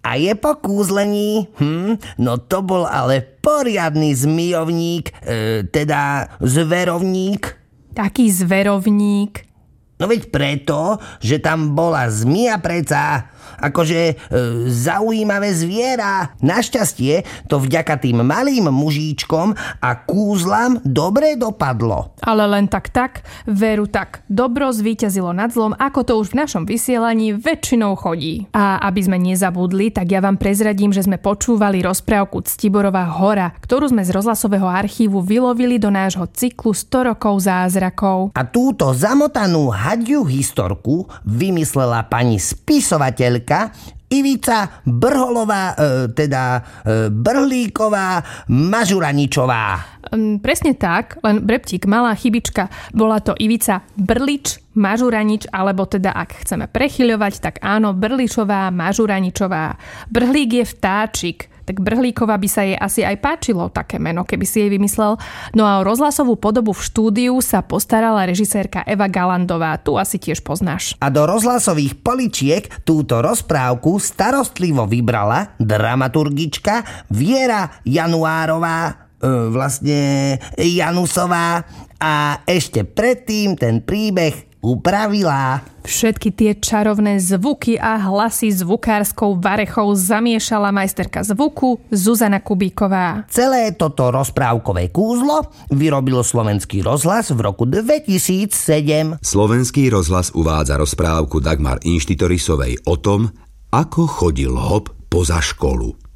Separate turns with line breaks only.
a je po kúzlení. No to bol ale poriadny zmijovník, teda zverovník.
Taký zverovník?
No veď preto, že tam bola zmija preca. Akože zaujímavé zviera. Našťastie to vďaka tým malým mužíčkom a kúzlam dobre dopadlo.
Ale len tak, veru tak. Dobro zvíťazilo nad zlom, ako to už v našom vysielaní väčšinou chodí. A aby sme nezabudli, tak ja vám prezradím, že sme počúvali rozprávku Ctiborová hora, ktorú sme z rozhlasového archívu vylovili do nášho cyklu 100 rokov zázrakov.
A túto zamotanú hadiu historku vymyslela pani spisovateľka Ivica Brholová, Brhlíková Mažuraničová.
Presne tak, len breptík, malá chybička. Bola to Ivica Brlič Mažuranič, alebo teda ak chceme prechyľovať, tak áno, Brličová Mažuraničová. Brhlík je vtáčik, tak Brhlíková by sa jej asi aj páčilo také meno, keby si jej vymyslel. No a o rozhlasovú podobu v štúdiu sa postarala režisérka Eva Galandová. Tu asi tiež poznáš.
A do rozhlasových poličiek túto rozprávku starostlivo vybrala dramaturgička Viera Januárová, Janusová, a ešte predtým ten príbeh upravila.
Všetky tie čarovné zvuky a hlasy zvukárskou varechou zamiešala majsterka zvuku Zuzana Kubíková.
Celé toto rozprávkové kúzlo vyrobil Slovenský rozhlas v roku 2007.
Slovenský rozhlas uvádza rozprávku Dagmar Inštitorisovej o tom, ako chodil hop poza školu.